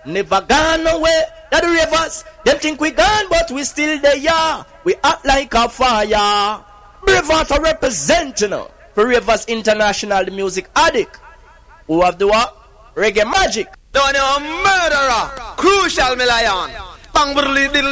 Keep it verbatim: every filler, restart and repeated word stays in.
never gone away. That the ravers, them think we gone, but we still there. We act like a fire. Braveheart represent, you know, for Ravers International, the music addict. Who have the what? Reggae magic. Don't know, murderer. Crucial, me lion. Bang,